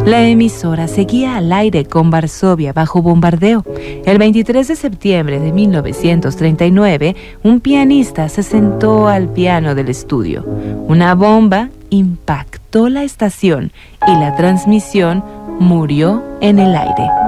La emisora seguía al aire con Varsovia bajo bombardeo. El 23 de septiembre de 1939, un pianista se sentó al piano del estudio. Una bomba impactó la estación y la transmisión murió en el aire.